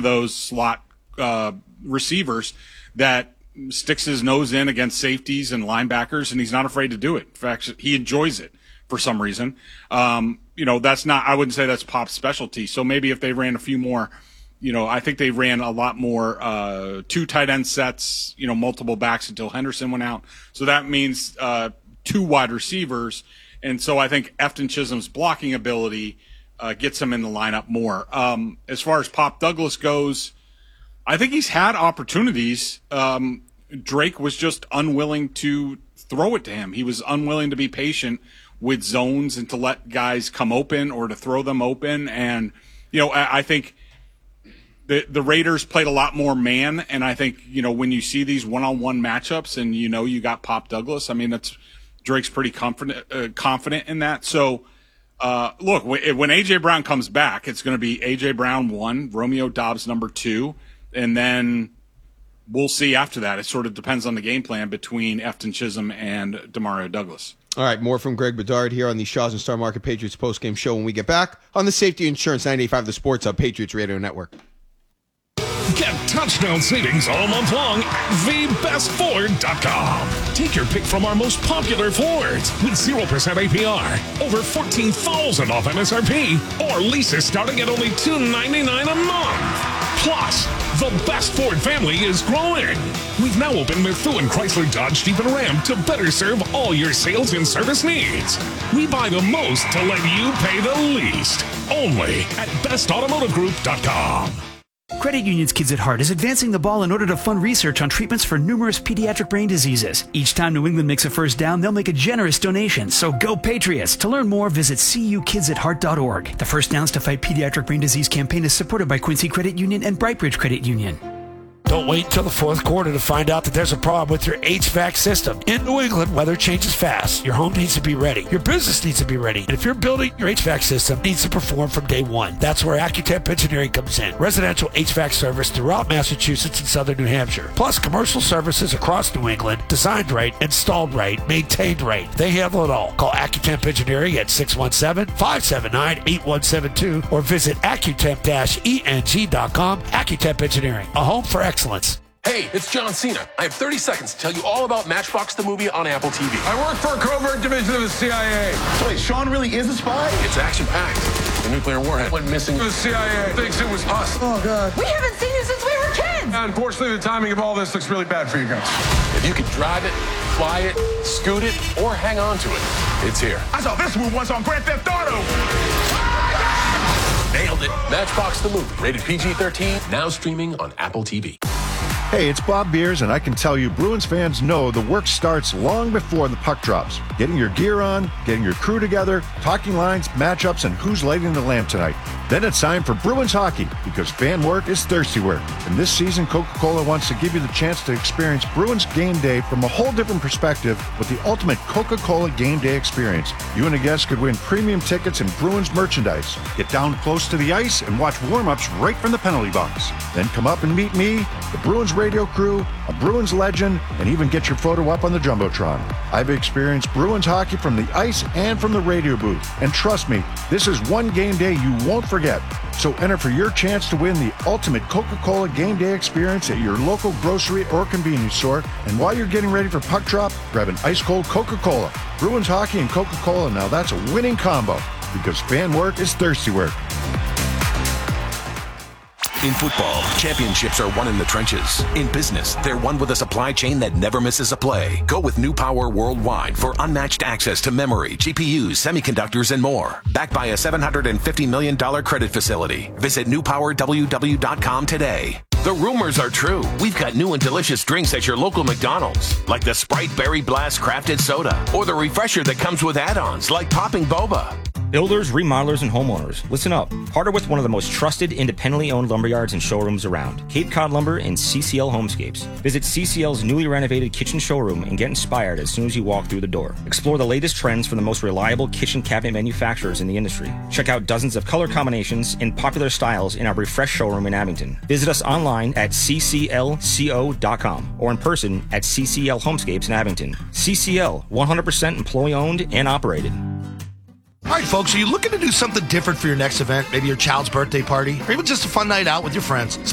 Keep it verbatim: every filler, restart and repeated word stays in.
those slot uh, receivers that sticks his nose in against safeties and linebackers, and he's not afraid to do it. In fact, he enjoys it for some reason. Um, you know, that's not, I wouldn't say that's Pop's specialty. So maybe if they ran a few more, you know, I think they ran a lot more uh, two tight end sets, you know, multiple backs until Henderson went out. So that means uh, two wide receivers. And so I think Efton Chisholm's blocking ability uh, gets him in the lineup more. Um, as far as Pop Douglas goes, I think he's had opportunities. Um, Drake was just unwilling to throw it to him. He was unwilling to be patient with zones and to let guys come open or to throw them open. And, you know, I, I think the the Raiders played a lot more man. And I think, you know, when you see these one-on-one matchups and, you know, you got Pop Douglas, I mean, that's Drake's pretty confident, uh, confident in that. So, uh, look, w- when A J. Brown comes back, it's going to be A J. Brown one, Romeo Doubs number two. And then we'll see after that. It sort of depends on the game plan between Efton Chisholm and Demario Douglas. All right, more from Greg Bedard here on the Shaw's and Star Market Patriots postgame show when we get back on the Safety Insurance ninety-eight point five The Sports Hub Patriots Radio Network. Get touchdown savings all month long at the best ford dot com. Take your pick from our most popular Fords with zero percent A P R, over fourteen thousand dollars off M S R P, or leases starting at only two hundred ninety-nine dollars a month. Plus, the best Ford family is growing. We've now opened Methuen Chrysler Dodge Jeep and Ram to better serve all your sales and service needs. We buy the most to let you pay the least. Only at best automotive group dot com. Credit Union's Kids at Heart is advancing the ball in order to fund research on treatments for numerous pediatric brain diseases. Each time New England makes a first down, they'll make a generous donation. So go Patriots! To learn more, visit c u kids at heart dot org. The First Downs to Fight Pediatric Brain Disease campaign is supported by Quincy Credit Union and Brightbridge Credit Union. Don't wait until the fourth quarter to find out that there's a problem with your H V A C system. In New England, weather changes fast. Your home needs to be ready. Your business needs to be ready. And if you're building, your H V A C system needs to perform from day one. That's where Accutemp Engineering comes in. Residential H V A C service throughout Massachusetts and southern New Hampshire. Plus commercial services across New England, designed right, installed right, maintained right. They handle it all. Call Accutemp Engineering at six one seven, five seven nine, eight one seven two or visit accutemp dash e n g dot com. Accutemp Engineering, a home for excellence. Hey, it's John Cena. I have thirty seconds to tell you all about Matchbox the movie on Apple T V. I work for a covert division of the C I A. Wait, Sean really is a spy? It's action-packed. The nuclear warhead went missing. The C I A thinks it was us. Oh, God. We haven't seen you since we were kids. Unfortunately, the timing of all this looks really bad for you guys. If you can drive it, fly it, scoot it, or hang on to it, it's here. I saw this move once on Grand Theft Auto. Nailed it. Matchbox the movie, rated P G thirteen, now streaming on Apple T V. Hey, it's Bob Beers, and I can tell you Bruins fans know the work starts long before the puck drops. Getting your gear on, getting your crew together, talking lines, matchups, and who's lighting the lamp tonight. Then it's time for Bruins hockey, because fan work is thirsty work. And this season, Coca-Cola wants to give you the chance to experience Bruins game day from a whole different perspective with the ultimate Coca-Cola game day experience. You and a guest could win premium tickets and Bruins merchandise. Get down close to the ice and watch warm-ups right from the penalty box. Then come up and meet me, the Bruins radio crew, a Bruins legend, and even get your photo up on the Jumbotron. I've experienced Bruins hockey from the ice and from the radio booth. And trust me, this is one game day you won't forget. So enter for your chance to win the ultimate Coca-Cola game day experience at your local grocery or convenience store. And while you're getting ready for puck drop, grab an ice-cold Coca-Cola. Bruins hockey and Coca-Cola, now that's a winning combo, because fan work is thirsty work. In football, championships are won in the trenches. In business, they're won with a supply chain that never misses a play. Go with New Power Worldwide for unmatched access to memory, G P Us, semiconductors, and more. Backed by a seven hundred fifty million dollars credit facility. Visit new power w w dot com today. The rumors are true. We've got new and delicious drinks at your local McDonald's, like the Sprite Berry Blast Crafted Soda, or the refresher that comes with add-ons, like Popping Boba. Builders, remodelers, and homeowners, listen up. Partner with one of the most trusted, independently owned lumberyards and showrooms around, Cape Cod Lumber and C C L Homescapes. Visit C C L's newly renovated kitchen showroom and get inspired as soon as you walk through the door. Explore the latest trends from the most reliable kitchen cabinet manufacturers in the industry. Check out dozens of color combinations and popular styles in our refreshed showroom in Abington. Visit us online at c c l co dot com or in person at C C L Homescapes in Abington. C C L, one hundred percent employee-owned and operated. All right, folks, are you looking to do something different for your next event? Maybe your child's birthday party, or even just a fun night out with your friends?